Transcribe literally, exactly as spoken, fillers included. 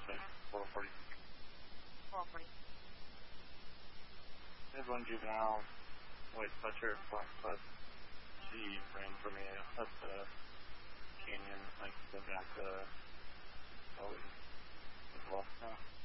like four forty. four forty. There's one juvenile, white sweatshirt, black plus. She ran for me up the canyon, like the back, uh, oh, as well. Yeah.